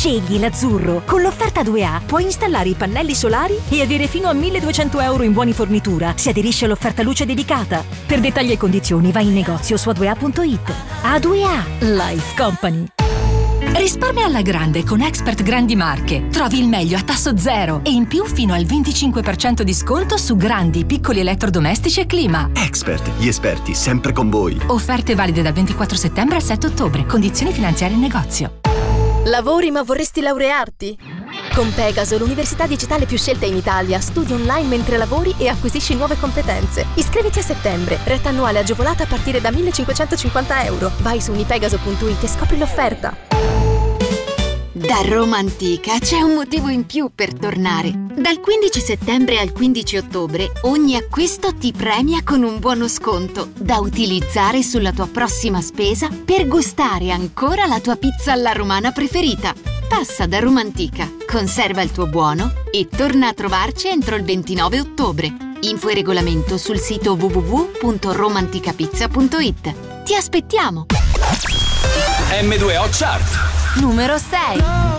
Scegli l'azzurro. Con l'offerta 2A puoi installare i pannelli solari e avere fino a 1.200 euro in buoni fornitura se aderisci all'offerta luce dedicata. Per dettagli e condizioni vai in negozio su A2A.it. A2A Life Company. Risparmia alla grande con Expert Grandi Marche. Trovi il meglio a tasso zero e in più fino al 25% di sconto su grandi, piccoli elettrodomestici e clima. Expert, gli esperti sempre con voi. Offerte valide dal 24 settembre al 7 ottobre. Condizioni finanziarie in negozio. Lavori ma vorresti laurearti? Con Pegaso, l'università digitale più scelta in Italia, studi online mentre lavori e acquisisci nuove competenze. Iscriviti a settembre. Retta annuale agevolata a partire da 1.550 euro. Vai su unipegaso.it e scopri l'offerta. Da Roma Antica c'è un motivo in più per tornare. Dal 15 settembre al 15 ottobre ogni acquisto ti premia con un buono sconto da utilizzare sulla tua prossima spesa per gustare ancora la tua pizza alla romana preferita. Passa da Roma Antica, conserva il tuo buono e torna a trovarci entro il 29 ottobre. Info e regolamento sul sito www.romanticapizza.it. Ti aspettiamo! M2O Chart Numero 6.